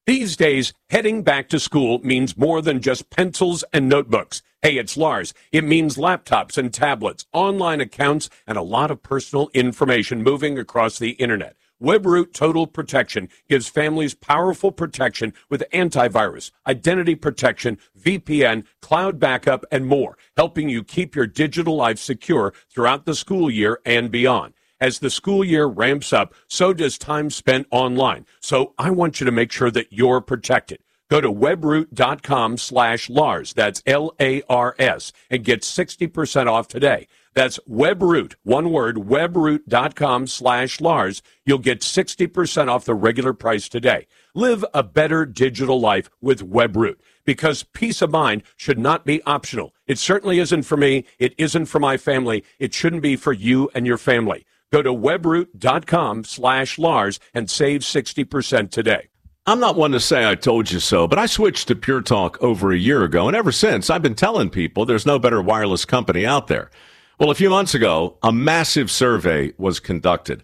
These days, heading back to school means more than just pencils and notebooks. Hey, it's Lars. It means laptops and tablets, online accounts, and a lot of personal information moving across the internet. WebRoot Total Protection gives families powerful protection with antivirus, identity protection, VPN, cloud backup, and more, helping you keep your digital life secure throughout the school year and beyond. As the school year ramps up, so does time spent online. So I want you to make sure that you're protected. Go to webroot.com/Lars, that's Lars, and get 60% off today. That's WebRoot, one word, webroot.com/Lars. You'll get 60% off the regular price today. Live a better digital life with WebRoot, because peace of mind should not be optional. It certainly isn't for me. It isn't for my family. It shouldn't be for you and your family. Go to webroot.com/Lars and save 60% today. I'm not one to say I told you so, but I switched to Pure Talk over a year ago, and ever since, I've been telling people there's no better wireless company out there. Well, a few months ago, a massive survey was conducted.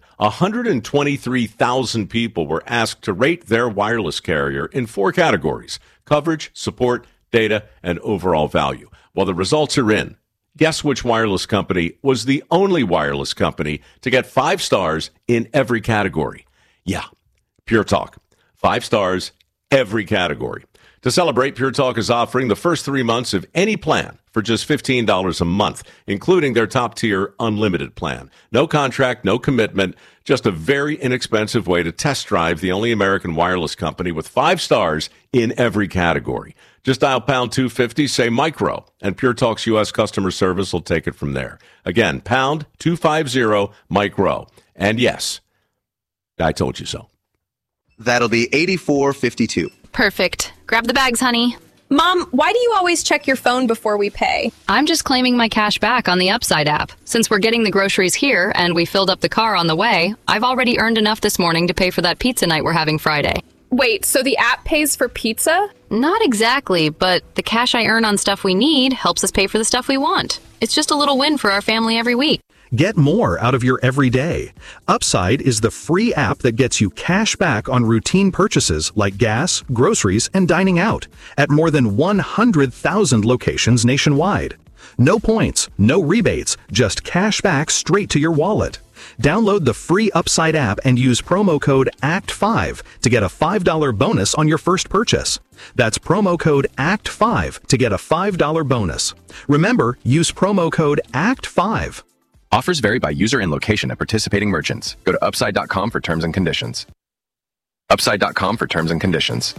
123,000 people were asked to rate their wireless carrier in 4 categories: coverage, support, data, and overall value. Well, the results are in. Guess which wireless company was the only wireless company to get 5 stars in every category? Yeah, Pure Talk. 5 stars, every category. To celebrate, Pure Talk is offering the first 3 months of any plan for just $15 a month, including their top-tier unlimited plan. No contract, no commitment, just a very inexpensive way to test drive the only American wireless company with 5 stars in every category. Just dial pound 250, say micro, and Pure Talk's U.S. customer service will take it from there. Again, pound 250 micro. And yes, I told you so. That'll be $84.52. Perfect. Grab the bags, honey. Mom, why do you always check your phone before we pay? I'm just claiming my cash back on the Upside app. Since we're getting the groceries here and we filled up the car on the way, I've already earned enough this morning to pay for that pizza night we're having Friday. Wait, so the app pays for pizza? Not exactly, but the cash I earn on stuff we need helps us pay for the stuff we want. It's just a little win for our family every week. Get more out of your everyday. Upside is the free app that gets you cash back on routine purchases like gas, groceries, and dining out at more than 100,000 locations nationwide. No points, no rebates, just cash back straight to your wallet. Download the free Upside app and use promo code ACT5 to get a $5 bonus on your first purchase. That's promo code ACT5 to get a $5 bonus. Remember, use promo code ACT5. Offers vary by user and location at participating merchants. Go to Upside.com for terms and conditions. Upside.com for terms and conditions.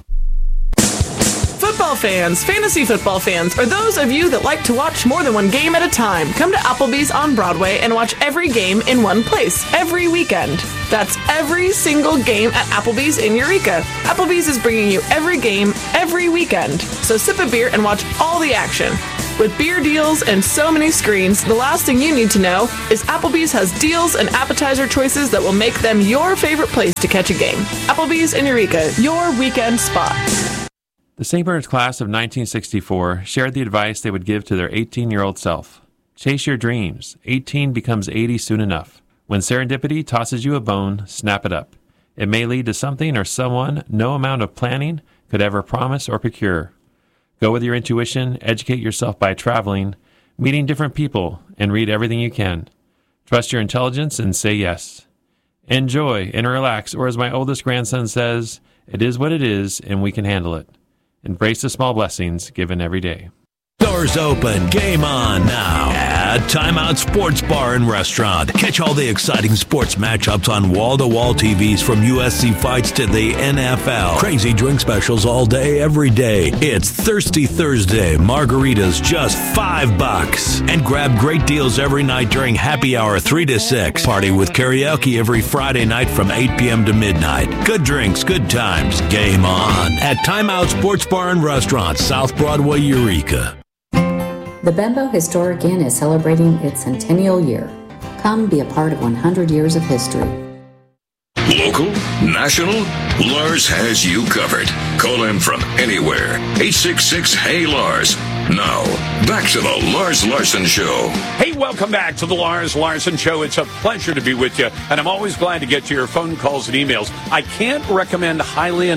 Football fans, fantasy football fans, or those of you that like to watch more than one game at a time, come to Applebee's on Broadway and watch every game in one place, every weekend. That's every single game at Applebee's in Eureka. Applebee's is bringing you every game, every weekend. So sip a beer and watch all the action. With beer deals and so many screens, the last thing you need to know is Applebee's has deals and appetizer choices that will make them your favorite place to catch a game. Applebee's in Eureka, your weekend spot. The St. Bernard's class of 1964 shared the advice they would give to their 18-year-old self. Chase your dreams. 18 becomes 80 soon enough. When serendipity tosses you a bone, snap it up. It may lead to something or someone no amount of planning could ever promise or procure. Go with your intuition, educate yourself by traveling, meeting different people, and read everything you can. Trust your intelligence and say yes. Enjoy and relax, or as my oldest grandson says, it is what it is and we can handle it. Embrace the small blessings given every day. Doors open, game on now at Timeout Sports Bar and Restaurant. Catch all the exciting sports matchups on wall-to-wall TVs from USC fights to the NFL. Crazy drink specials all day, every day. It's Thirsty Thursday. Margaritas just $5. And grab great deals every night during happy hour 3 to 6. Party with karaoke every Friday night from 8 p.m. to midnight. Good drinks, good times. Game on at Timeout Sports Bar and Restaurant, South Broadway, Eureka. The Bembo Historic Inn is celebrating its centennial year. Come be a part of 100 years of history. Local, national, Lars has you covered. Call him from anywhere. 866-HEY-LARS. Now, back to the Lars Larson Show. Hey, welcome back to the Lars Larson Show. It's a pleasure to be with you, and I'm always glad to get to your phone calls and emails. I can't recommend highly enough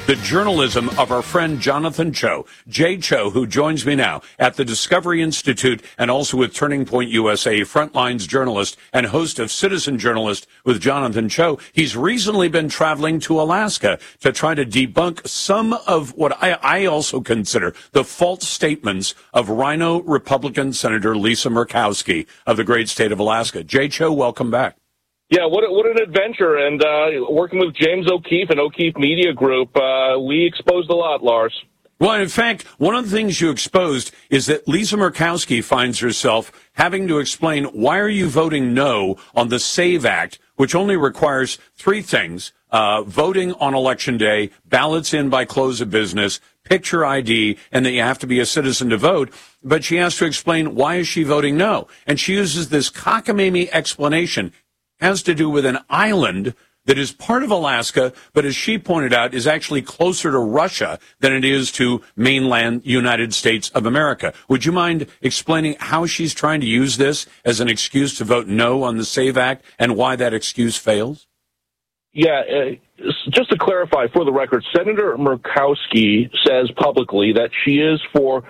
the journalism of our friend Jonathan Cho, Jay Cho, who joins me now at the Discovery Institute and also with Turning Point USA, frontlines journalist and host of Citizen Journalist with Jonathan Cho. He's recently been traveling to Alaska to try to debunk some of what I also consider the false statements of Rhino Republican Senator Lisa Murkowski of the great state of Alaska. Jay Cho, welcome back. Yeah, what an adventure. And working with James O'Keefe and O'Keefe Media Group, we exposed a lot, Lars. Well, in fact, one of the things you exposed is that Lisa Murkowski finds herself having to explain, why are you voting no on the SAVE Act, which only requires three things: voting on Election Day, ballots in by close of business, picture ID, and that you have to be a citizen to vote. But she has to explain, why is she voting no? And she uses this cockamamie explanation. Has to do with an island that is part of Alaska, but as she pointed out, is actually closer to Russia than it is to mainland United States of America. Would you mind explaining how she's trying to use this as an excuse to vote no on the SAVE Act and why that excuse fails? Yeah, just to clarify for the record, Senator Murkowski says publicly that she is for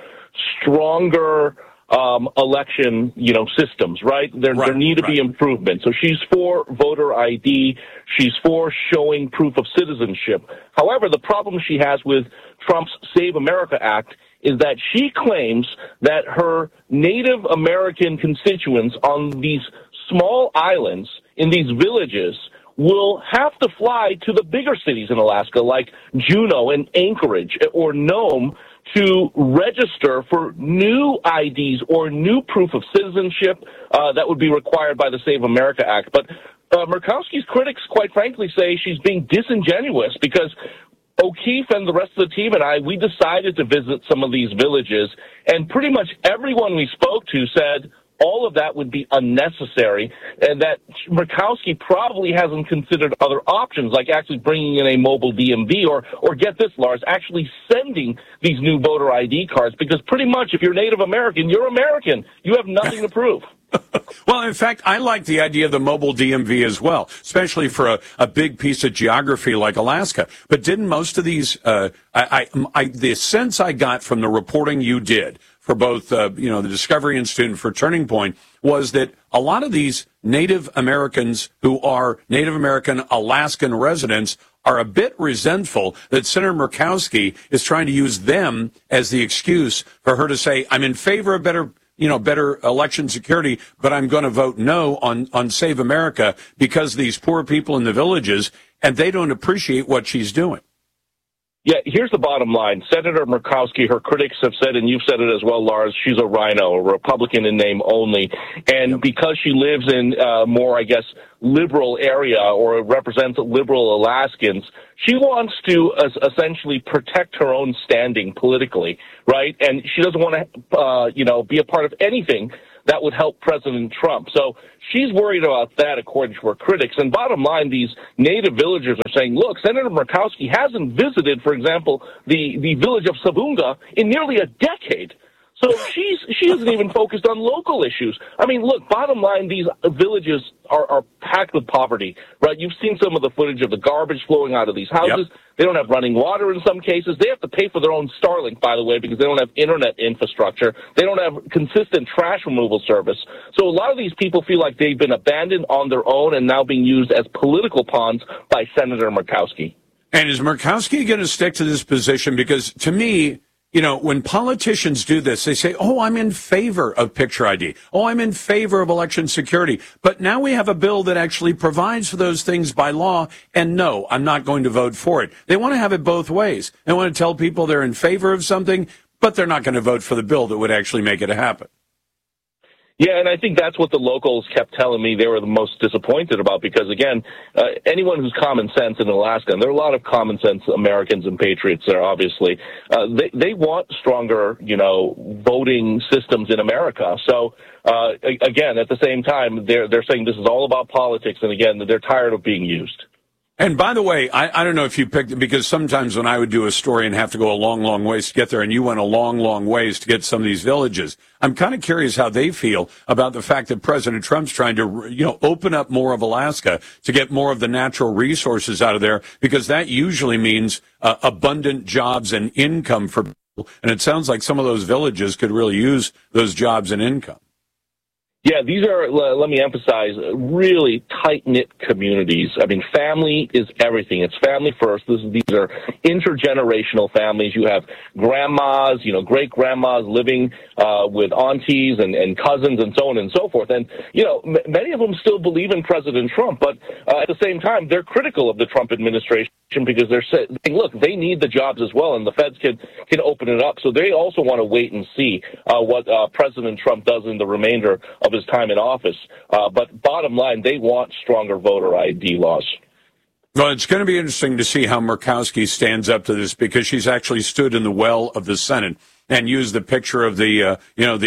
stronger election, systems, right? There need to be improvements. So she's for voter ID. She's for showing proof of citizenship. However, the problem she has with Trump's Save America Act is that she claims that her Native American constituents on these small islands, in these villages, will have to fly to the bigger cities in Alaska, like Juneau and Anchorage or Nome, to register for new IDs or new proof of citizenship that would be required by the Save America Act. But Murkowski's critics, quite frankly, say she's being disingenuous because O'Keefe and the rest of the team and I, we decided to visit some of these villages, and pretty much everyone we spoke to said all of that would be unnecessary, and that Murkowski probably hasn't considered other options, like actually bringing in a mobile DMV or get this, Lars, actually sending these new voter ID cards, because pretty much if you're Native American, you're American. You have nothing to prove. Well, in fact, I like the idea of the mobile DMV as well, especially for a big piece of geography like Alaska. But didn't most of these, the sense I got from the reporting you did for both, the Discovery Institute and for Turning Point, was that a lot of these Native Americans who are Native American Alaskan residents are a bit resentful that Senator Murkowski is trying to use them as the excuse for her to say, I'm in favor of better election security, but I'm going to vote no on Save America because these poor people in the villages, and they don't appreciate what she's doing. Yeah, here's the bottom line. Senator Murkowski, her critics have said, and you've said it as well, Lars, she's a rhino, a Republican in name only. And because she lives in more, liberal area or represents liberal Alaskans, she wants to essentially protect her own standing politically, right? And she doesn't want to, be a part of anything that would help President Trump. So she's worried about that, according to her critics. And bottom line, these native villagers are saying, look, Senator Murkowski hasn't visited, for example, the village of Savunga in nearly a decade. So she isn't even focused on local issues. I mean, look, bottom line, these villages are packed with poverty, right? You've seen some of the footage of the garbage flowing out of these houses. Yep. They don't have running water in some cases. They have to pay for their own Starlink, by the way, because they don't have internet infrastructure. They don't have consistent trash removal service. So a lot of these people feel like they've been abandoned on their own and now being used as political pawns by Senator Murkowski. And is Murkowski going to stick to this position? Because to me, when politicians do this, they say, oh, I'm in favor of picture ID. Oh, I'm in favor of election security. But now we have a bill that actually provides for those things by law. And no, I'm not going to vote for it. They want to have it both ways. They want to tell people they're in favor of something, but they're not going to vote for the bill that would actually make it happen. Yeah, and I think that's what the locals kept telling me they were the most disappointed about, because, again, anyone who's common sense in Alaska, and there are a lot of common sense Americans and patriots there, obviously, they want stronger, voting systems in America. So, again, at the same time, they're saying this is all about politics, and, again, they're tired of being used. And by the way, I don't know if you picked it, because sometimes when I would do a story and have to go a long, long ways to get there, and you went a long, long ways to get some of these villages, I'm kind of curious how they feel about the fact that President Trump's trying to, open up more of Alaska to get more of the natural resources out of there, because that usually means abundant jobs and income for people. And it sounds like some of those villages could really use those jobs and income. Yeah, these are, let me emphasize, really tight-knit communities. I mean, family is everything. It's family first. These are intergenerational families. You have grandmas, great-grandmas living with aunties and cousins and so on and so forth. And, many of them still believe in President Trump, but at the same time, they're critical of the Trump administration because they're saying, look, they need the jobs as well, and the feds can open it up. So they also want to wait and see what President Trump does in the remainder of his time in office. But bottom line, they want stronger voter ID laws. Well, it's going to be interesting to see how Murkowski stands up to this, because she's actually stood in the well of the Senate and used the picture of the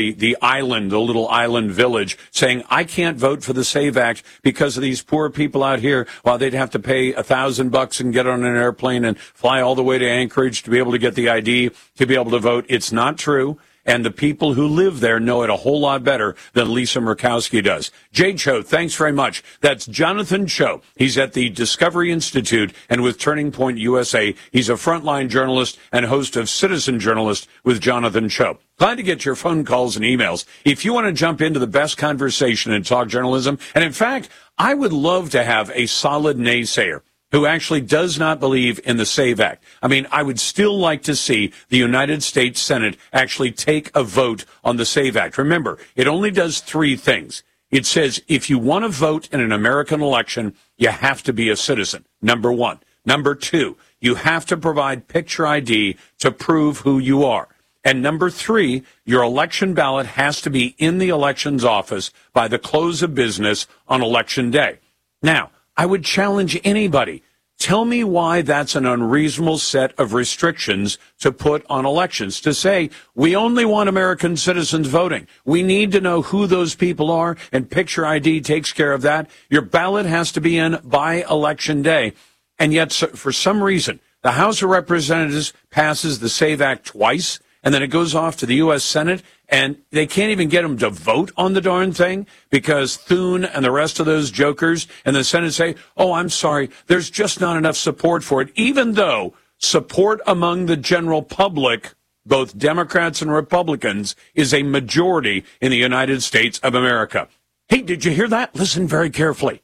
island, the little island village, saying, I can't vote for the SAVE Act because of these poor people out here. While they'd have to pay $1,000 and get on an airplane and fly all the way to Anchorage to be able to get the ID to be able to vote. It's not true. And the people who live there know it a whole lot better than Lisa Murkowski does. Jay Cho, thanks very much. That's Jonathan Cho. He's at the Discovery Institute and with Turning Point USA. He's a frontline journalist and host of Citizen Journalist with Jonathan Cho. Glad to get your phone calls and emails. If you want to jump into the best conversation in talk journalism, and in fact, I would love to have a solid naysayer who actually does not believe in the SAVE Act. I mean, I would still like to see the United States Senate actually take a vote on the SAVE Act. Remember, it only does three things. It says if you want to vote in an American election, you have to be a citizen, number one. Number two, you have to provide picture ID to prove who you are. And number three, your election ballot has to be in the elections office by the close of business on Election Day. Now, I would challenge anybody. Tell me why that's an unreasonable set of restrictions to put on elections, to say we only want American citizens voting. We need to know who those people are, and picture ID takes care of that. Your ballot has to be in by Election Day. And yet, for some reason, the House of Representatives passes the SAVE Act twice, and then it goes off to the U.S. Senate, and they can't even get them to vote on the darn thing because Thune and the rest of those jokers in the Senate say, oh, I'm sorry, there's just not enough support for it, even though support among the general public, both Democrats and Republicans, is a majority in the United States of America. Hey, did you hear that? Listen very carefully.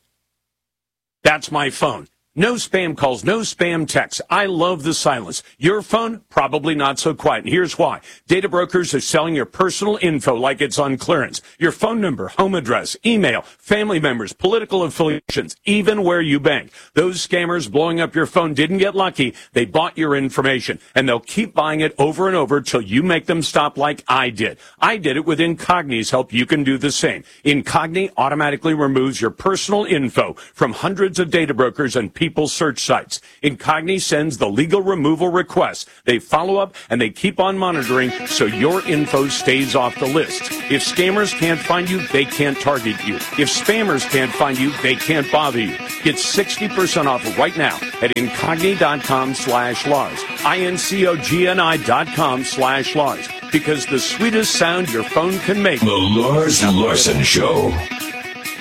That's my phone. No spam calls, no spam texts. I love the silence. Your phone, probably not so quiet. And here's why. Data brokers are selling your personal info like it's on clearance. Your phone number, home address, email, family members, political affiliations, even where you bank. Those scammers blowing up your phone didn't get lucky. They bought your information, and they'll keep buying it over and over till you make them stop, like I did. I did it with Incogni's help. You can do the same. Incogni automatically removes your personal info from hundreds of data brokers and people's search sites. Incogni sends the legal removal requests. They follow up and they keep on monitoring so your info stays off the list. If scammers can't find you, they can't target you. If spammers can't find you, they can't bother you. Get 60% off right now at incogni.com/Lars. INCOGNI.com/Lars. Because the sweetest sound your phone can make. The Lars Larson Show.